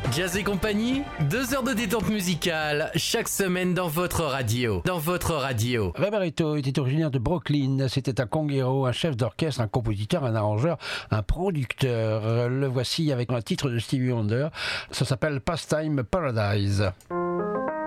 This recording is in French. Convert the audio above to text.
Jazz et compagnie, 2 heures de détente musicale, chaque semaine dans votre radio. Ray Barretto était originaire de Brooklyn. C'était un conguero, un chef d'orchestre, un compositeur, un arrangeur, un producteur. Le voici avec un titre de Stevie Wonder. Ça s'appelle Pastime Paradise.